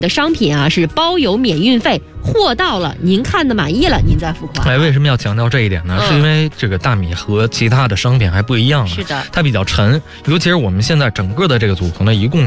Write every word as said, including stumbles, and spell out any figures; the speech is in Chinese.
的商品啊是包邮免运费，货到了您看的满意了您再付款。 哎，为什么要强调这一点呢？嗯、是因为这个大米和其他的商品还不一样， 是的， 它比较沉，尤其是我们现在整个的这个组合呢，一共